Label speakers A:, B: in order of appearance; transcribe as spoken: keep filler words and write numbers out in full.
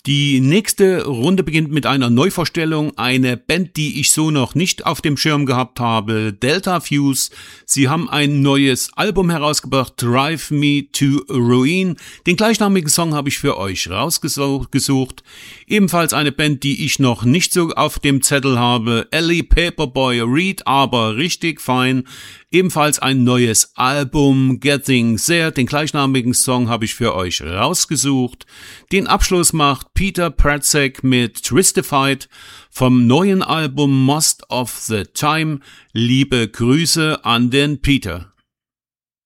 A: Die nächste Runde beginnt mit einer Neuvorstellung, eine Band, die ich so noch nicht auf dem Schirm gehabt habe, Delta Fuse. Sie haben ein neues Album herausgebracht, Drive Me to Ruin. Den gleichnamigen Song habe ich für euch rausgesucht. Ebenfalls eine Band, die ich noch nicht so auf dem Zettel habe, Ellie Paperboy Reed, aber richtig fein. Ebenfalls ein neues Album, Getting There. Den gleichnamigen Song habe ich für euch rausgesucht. Den Abschluss macht Peter Pratzek mit Twistified vom neuen Album Most of the Time. Liebe Grüße an den Peter.